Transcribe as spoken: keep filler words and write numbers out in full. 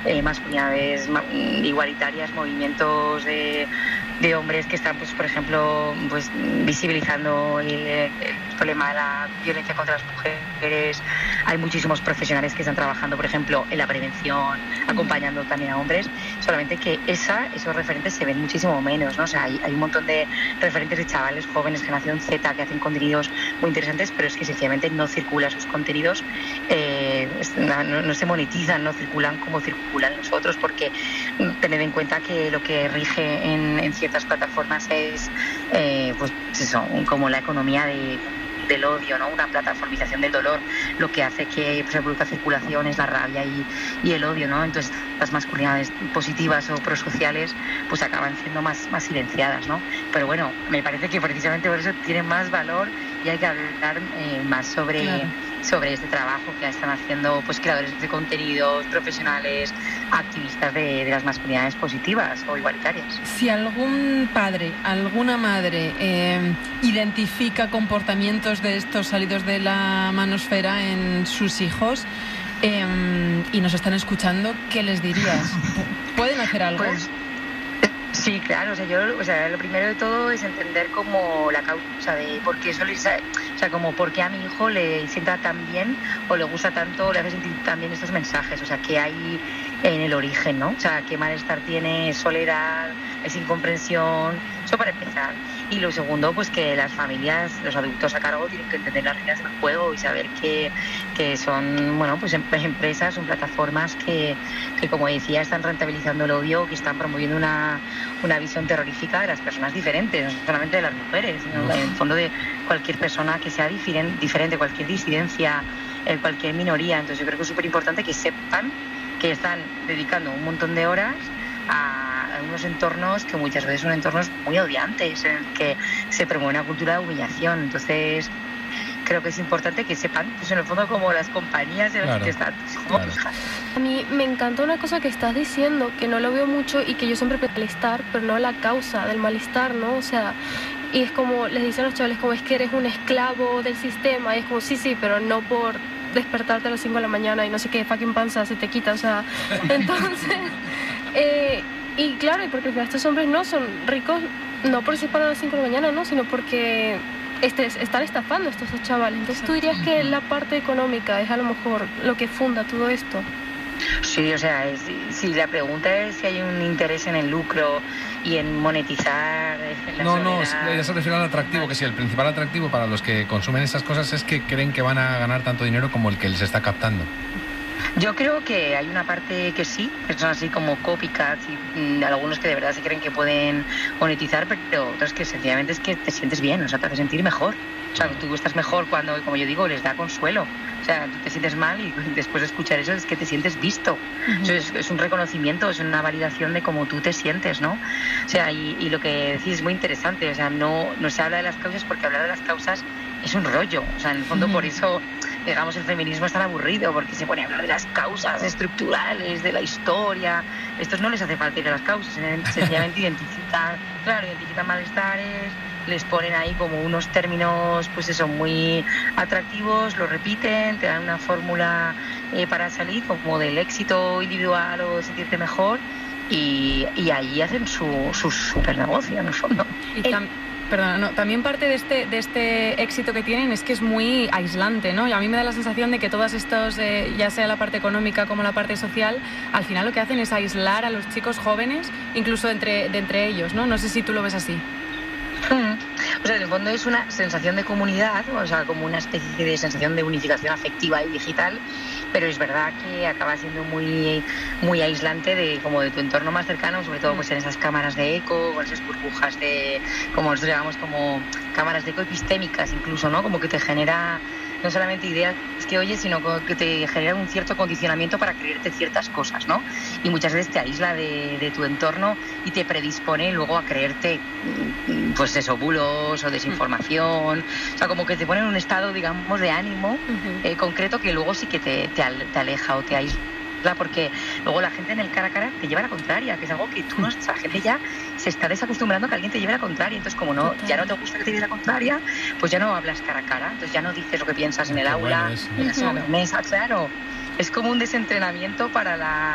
eh, masculinidades ma- igualitarias, movimientos de, de hombres que están, pues por ejemplo, pues visibilizando el, el problema de la violencia contra las mujeres. Hay muchísimos profesionales que están trabajando, por ejemplo, en la prevención, acompañando también a hombres, solamente que esa, esos referentes se ven muchísimo menos, ¿no? O sea, hay, hay un montón de referentes de chavales jóvenes, generación Z, que hacen contenidos muy interesantes, pero es que sencillamente no circulan sus contenidos, eh, no, no se monetizan, no circulan como circulan los otros, porque tened en cuenta que lo que rige en, en ciertas plataformas es, eh, pues eso, como la economía de del odio, ¿no? Una plataformización del dolor, lo que hace que se produzca circulación es la rabia y, y el odio, ¿no? Entonces las masculinidades positivas o prosociales pues acaban siendo más, más silenciadas, ¿no? Pero bueno, me parece que precisamente por eso tienen más valor y hay que hablar eh, más sobre, claro. sobre este trabajo que están haciendo pues creadores de contenidos, profesionales, activistas de, de las masculinidades positivas o igualitarias. Si algún padre, alguna madre eh, identifica comportamientos de estos salidos de la manosfera en sus hijos eh, y nos están escuchando, ¿qué les dirías? ¿Pueden hacer algo? Pues, sí, claro, o sea, yo, o sea, lo primero de todo es entender como la causa de por qué eso les, o sea, como por qué a mi hijo le sienta tan bien o le gusta tanto, le hace sentir tan bien estos mensajes, o sea, qué hay en el origen, ¿no? O sea, qué malestar tiene, soledad, es incomprensión, eso para empezar. Y lo segundo, pues que las familias, los adultos a cargo tienen que entender las reglas del juego y saber que, que son, bueno, pues empresas, son plataformas que, que, como decía, están rentabilizando el odio, que están promoviendo una, una visión terrorífica de las personas diferentes, no solamente de las mujeres, sino en el fondo de cualquier persona que sea diferente, diferente cualquier disidencia, eh, cualquier minoría. Entonces yo creo que es súper importante que sepan que están dedicando un montón de horas a unos entornos que muchas veces son entornos muy odiantes, en el que se promueve una cultura de humillación. Entonces creo que es importante que sepan, pues en el fondo, como las compañías en las claro, que están. Claro. A mí me encanta una cosa que estás diciendo, que no lo veo mucho y que yo siempre pienso malestar, pero no la causa del malestar, ¿no? O sea, y es como les dicen los chavales, como es que eres un esclavo del sistema, y es como sí, sí, pero no por despertarte a las cinco de la mañana y no sé qué, fucking panza se te quita, o sea, entonces, eh, y claro, y porque al final estos hombres no son ricos, no por si para las cinco de la mañana, no, sino porque este, están estafando a estos chavales. Entonces tú dirías que la parte económica es a lo mejor lo que funda todo esto. Sí, o sea, es, si la pregunta es si hay un interés en el lucro y en monetizar en la no, soledad. no, ya se refiere al atractivo, que si el principal atractivo para los que consumen esas cosas es que creen que van a ganar tanto dinero como el que les está captando. Yo creo que hay una parte que sí, que son así como copycats y mm, algunos que de verdad se creen que pueden monetizar, pero otros que sencillamente es que te sientes bien, o sea, te hace sentir mejor. O sea, tú estás mejor cuando, como yo digo, les da consuelo. O sea, tú te sientes mal y después de escuchar eso es que te sientes visto. Uh-huh. Eso es, es un reconocimiento, es una validación de cómo tú te sientes, ¿no? O sea, y, y lo que decís es muy interesante. O sea, no, no se habla de las causas porque hablar de las causas es un rollo. O sea, en el fondo uh-huh. por eso, digamos, el feminismo es tan aburrido, porque se pone a hablar de las causas estructurales, de la historia. Estos no les hace falta ir a las causas, sencillamente identifican, claro, identifican malestares, les ponen ahí como unos términos, pues eso, muy atractivos, lo repiten, te dan una fórmula eh, para salir, como del éxito individual o sentirte mejor, y, y ahí hacen su, su super negocio, en el fondo. Y tam- Perdona, no, también parte de este, de este éxito que tienen es que es muy aislante, ¿no? Y a mí me da la sensación de que todas estos, eh, ya sea la parte económica como la parte social, al final lo que hacen es aislar a los chicos jóvenes, incluso entre, de entre ellos, ¿no? No sé si tú lo ves así. Hmm. O sea, en el fondo es una sensación de comunidad, o sea, como una especie de sensación de unificación afectiva y digital, pero es verdad que acaba siendo muy muy aislante de como de tu entorno más cercano, sobre todo pues en esas cámaras de eco, con esas burbujas de, como nosotros llamamos, como cámaras de eco epistémicas incluso, ¿no? Como que te genera no solamente ideas que oyes, sino que te genera un cierto condicionamiento para creerte ciertas cosas, ¿no? Y muchas veces te aísla de, de tu entorno y te predispone luego a creerte, pues eso, bulos o desinformación. O sea, como que te pone en un estado, digamos, de ánimo uh-huh. eh, concreto que luego sí que te, te, te aleja o te aísla, porque luego la gente en el cara a cara te lleva a la contraria, que es algo que tú no, la gente ya se está desacostumbrando a que alguien te lleve a la contraria, entonces como no, ya no te gusta que te lleve a la contraria, pues ya no hablas cara a cara, entonces ya no dices lo que piensas en el aula, bueno, en la mesa, claro, es como un desentrenamiento para la